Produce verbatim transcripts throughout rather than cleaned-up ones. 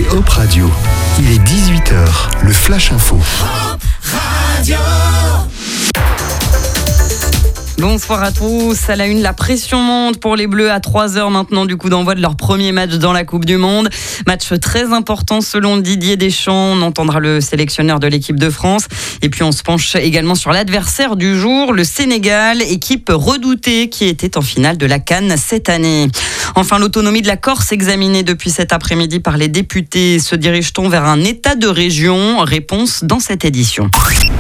Hop Radio. Il est dix-huit heures, le Flash Info. Hop Radio. Bonsoir à tous. À la une, la pression monte pour les Bleus à trois heures maintenant du coup d'envoi de leur premier match dans la Coupe du Monde. Match très important selon Didier Deschamps. On entendra le sélectionneur de l'équipe de France. Et puis on se penche également sur l'adversaire du jour, le Sénégal, équipe redoutée qui était en finale de la CAN cette année. Enfin, l'autonomie de la Corse examinée depuis cet après-midi par les députés. Se dirige-t-on vers un état de région ? Réponse dans cette édition.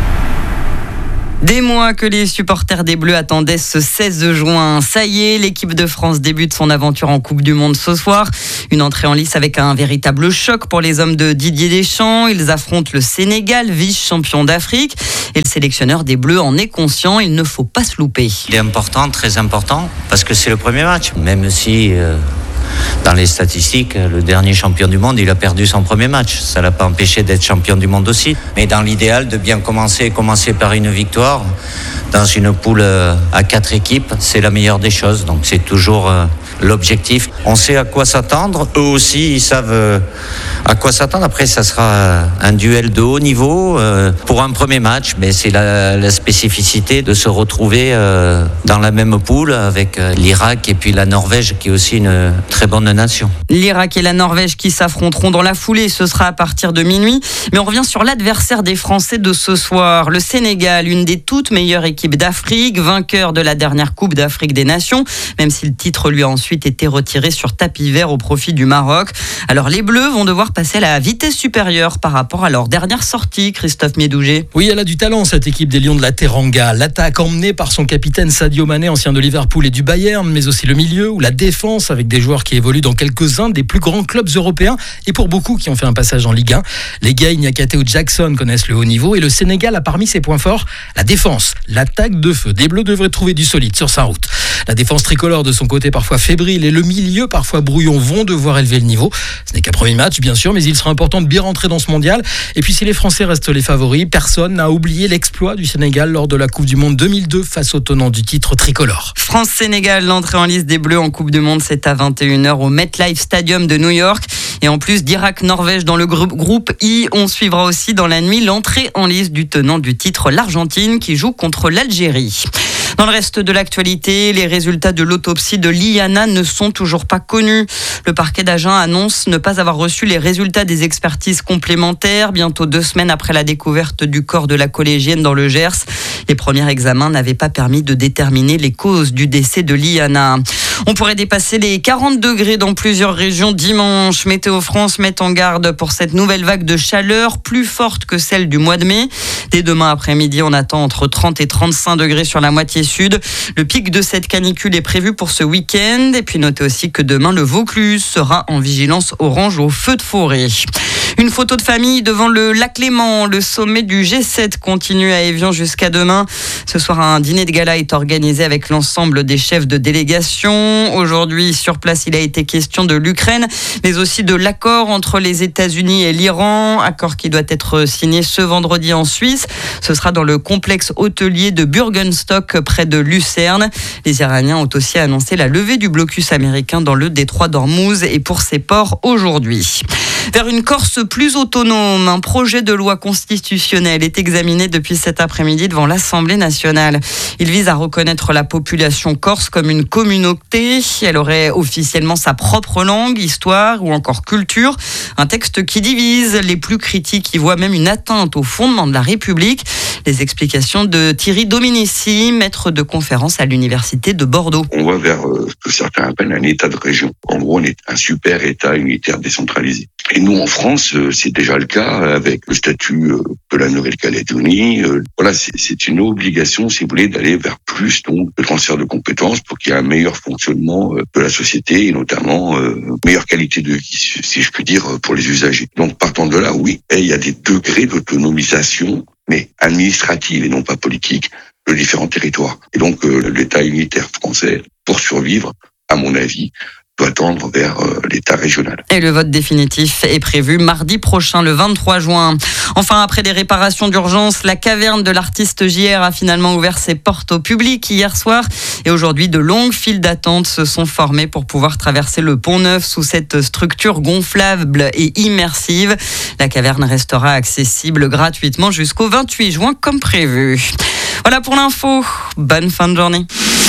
Des mois que les supporters des Bleus attendaient ce seize juin. Ça y est, l'équipe de France débute son aventure en Coupe du Monde ce soir. Une entrée en lice avec un véritable choc pour les hommes de Didier Deschamps. Ils affrontent le Sénégal, vice-champion d'Afrique. Et le sélectionneur des Bleus en est conscient, il ne faut pas se louper. Il est important, très important, parce que c'est le premier match. Même si... Euh... Dans les statistiques, le dernier champion du monde, il a perdu son premier match. Ça ne l'a pas empêché d'être champion du monde aussi. Mais dans l'idéal, de bien commencer, commencer par une victoire, dans une poule à quatre équipes, c'est la meilleure des choses. Donc c'est toujours l'objectif. On sait à quoi s'attendre. Eux aussi, ils savent à quoi s'attendre. Après, ça sera un duel de haut niveau pour un premier match. Mais c'est la, la spécificité de se retrouver dans la même poule avec l'Irak et puis la Norvège, qui est aussi une très bonne nation. L'Irak et la Norvège qui s'affronteront dans la foulée, ce sera à partir de minuit. Mais on revient sur l'adversaire des Français de ce soir, le Sénégal, une des toutes meilleures équipes d'Afrique, vainqueur de la dernière Coupe d'Afrique des Nations, même si le titre lui a ensuite été retiré sur tapis vert au profit du Maroc. Alors les Bleus vont devoir passer à la vitesse supérieure par rapport à leur dernière sortie, Christophe Médouget. Oui, elle a du talent cette équipe des Lions de la Teranga. L'attaque emmenée par son capitaine Sadio Mané, ancien de Liverpool et du Bayern, mais aussi le milieu ou la défense avec des joueurs qui évoluent dans quelques-uns des plus grands clubs européens et pour beaucoup qui ont fait un passage en Ligue un. Les Gay, Niakate ou Jackson connaissent le haut niveau et le Sénégal a parmi ses points forts la défense. L'attaque de feu des Bleus devrait trouver du solide sur sa route. La défense tricolore de son côté parfois fébrile et le milieu parfois brouillon vont devoir élever le niveau. Ce n'est qu'un premier match bien sûr, mais il sera important de bien rentrer dans ce mondial. Et puis si les Français restent les favoris, personne n'a oublié l'exploit du Sénégal lors de la Coupe du Monde deux mille deux face au tenant du titre tricolore. France-Sénégal, l'entrée en lice des Bleus en Coupe du Monde, c'est à vingt et une heures au MetLife Stadium de New York. Et en plus d'Irak-Norvège dans le groupe I, on suivra aussi dans la nuit l'entrée en lice du tenant du titre, l'Argentine, qui joue contre l'Algérie. Dans le reste de l'actualité, les résultats de l'autopsie de Liana ne sont toujours pas connus. Le parquet d'Agen annonce ne pas avoir reçu les résultats des expertises complémentaires, bientôt deux semaines après la découverte du corps de la collégienne dans le Gers. Les premiers examens n'avaient pas permis de déterminer les causes du décès de Liana. On pourrait dépasser les quarante degrés dans plusieurs régions dimanche. Météo France met en garde pour cette nouvelle vague de chaleur plus forte que celle du mois de mai. Dès demain après-midi, on attend entre trente et trente-cinq degrés sur la moitié sud. Le pic de cette canicule est prévu pour ce week-end. Et puis notez aussi que demain, le Vaucluse sera en vigilance orange au feu de forêt. Une photo de famille devant le lac Léman. Le sommet du G sept continue à Évian jusqu'à demain. Ce soir, un dîner de gala est organisé avec l'ensemble des chefs de délégation. Aujourd'hui, sur place, il a été question de l'Ukraine, mais aussi de l'accord entre les États-Unis et l'Iran. Accord qui doit être signé ce vendredi en Suisse. Ce sera dans le complexe hôtelier de Bürgenstock, près de Lucerne. Les Iraniens ont aussi annoncé la levée du blocus américain dans le détroit d'Ormuz et pour ses ports aujourd'hui. Vers une Corse plus autonome, un projet de loi constitutionnelle est examiné depuis cet après-midi devant l'Assemblée nationale. Il vise à reconnaître la population corse comme une communauté. Elle aurait officiellement sa propre langue, histoire ou encore culture. Un texte qui divise. Les plus critiques y voient même une atteinte aux fondements de la République. Les explications de Thierry Dominici, maître de conférence à l'Université de Bordeaux. On va vers euh, ce que certains appellent un état de région. En gros, on est un super état unitaire décentralisé. Et nous, en France, euh, c'est déjà le cas avec le statut euh, de la Nouvelle-Calédonie. Euh, voilà, c'est, c'est une obligation, si vous voulez, d'aller vers plus donc de transfert de compétences pour qu'il y ait un meilleur fonctionnement euh, de la société et notamment euh, meilleure qualité de vie, si je puis dire, pour les usagers. Donc, partant de là, oui, et il y a des degrés d'autonomisation, mais administrative et non pas politique, de différents territoires. Et donc, euh, l'État unitaire français, pour survivre, à mon avis, doit tendre vers euh, l'État régional. Et le vote définitif est prévu mardi prochain, le vingt-trois juin. Enfin, après des réparations d'urgence, la caverne de l'artiste J R a finalement ouvert ses portes au public hier soir. Et aujourd'hui, de longues files d'attente se sont formées pour pouvoir traverser le Pont Neuf sous cette structure gonflable et immersive. La caverne restera accessible gratuitement jusqu'au vingt-huit juin comme prévu. Voilà pour l'info. Bonne fin de journée.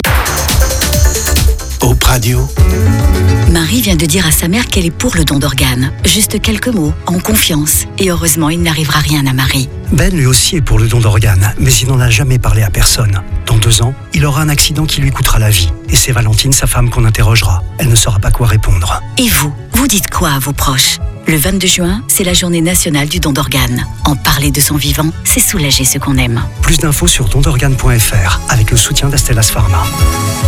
Hope Radio. Marie vient de dire à sa mère qu'elle est pour le don d'organes. Juste quelques mots, en confiance. Et heureusement, il n'arrivera rien à Marie. Ben lui aussi est pour le don d'organes, mais il n'en a jamais parlé à personne. Dans deux ans, il aura un accident qui lui coûtera la vie. Et c'est Valentine, sa femme, qu'on interrogera. Elle ne saura pas quoi répondre. Et vous, vous dites quoi à vos proches ? Le vingt-deux juin, c'est la journée nationale du don d'organes. En parler de son vivant, c'est soulager ceux qu'on aime. Plus d'infos sur don d'organes point f r avec le soutien d'Astellas Pharma.